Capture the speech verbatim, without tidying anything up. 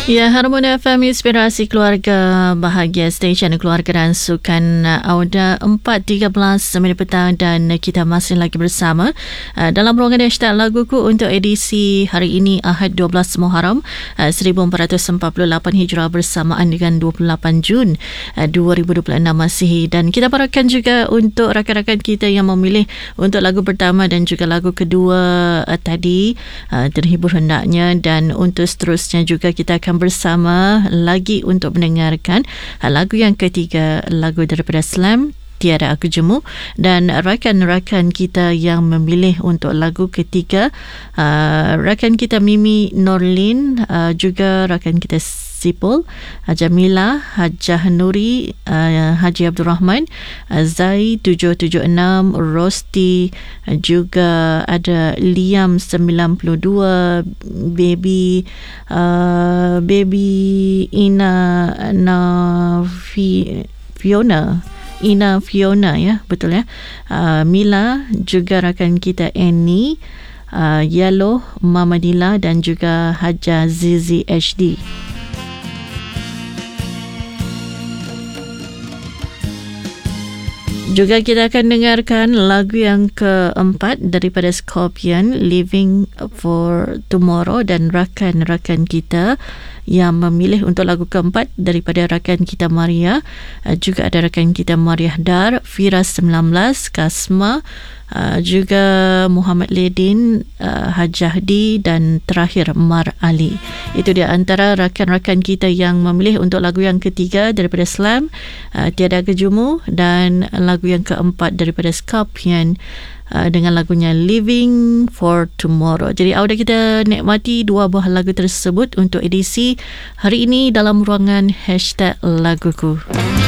Ya, Harmoni F M, inspirasi keluarga bahagia, stesen keluarga dan sukan Auda empat tiga belas minit petang, dan kita masih lagi bersama uh, dalam ruangan hashtag laguku untuk edisi hari ini Ahad dua belas Muharram uh, seribu empat ratus empat puluh lapan Hijrah bersamaan dengan dua puluh lapan Jun uh, dua ribu dua puluh enam Masihi. Dan kita harapkan juga untuk rakan-rakan kita yang memilih untuk lagu pertama dan juga lagu kedua uh, tadi uh, terhibur hendaknya, dan untuk seterusnya juga kita akan bersama lagi untuk mendengarkan lagu yang ketiga, lagu daripada Slam, Tiada Aku Jemu. Dan rakan-rakan kita yang memilih untuk lagu ketiga, uh, rakan kita Mimi Norlin, uh, juga rakan kita Sipul, Jamila, Hajah Nuri, uh, Haji Abdul Rahman, uh, Zai tujuh tujuh enam, Rosti, uh, juga ada Liam sembilan puluh dua, Baby uh, Baby Ina na Fi, Fiona Ina Fiona, ya, betul ya. Uh, Mila, juga rakan kita Annie, uh, Yellow, Mama Dila, dan juga Haja Zizi H D. Juga kita akan dengarkan lagu yang keempat daripada Scorpion, Living for Tomorrow, dan rakan-rakan kita yang memilih untuk lagu keempat daripada rakan kita Maria, juga ada rakan kita Mariah Dar, Firas sembilan belas, Kasma, juga Muhammad Ledin, Hajahdi, dan terakhir Mar Ali. Itu dia antara rakan-rakan kita yang memilih untuk lagu yang ketiga daripada Slam, Tiada Aku Jemu, dan lagu yang keempat daripada Scorpion dengan lagunya Living for Tomorrow. Jadi Auda kita nikmati dua buah lagu tersebut untuk edisi hari ini dalam ruangan hashtag laguku.